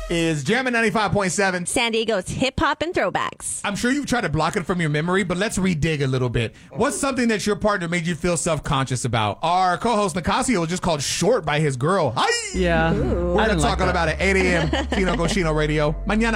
is Jammin' 95.7. San Diego's hip hop and throwbacks. I'm sure you've tried to block it from your memory, but let's redig a little bit. What's something that your partner made you feel self-conscious about? Our co-host Nicasio was just called short by his girl. Hi! Yeah. We're going to talk all about it. 8 a.m. Chino Cochino Radio. Mañana.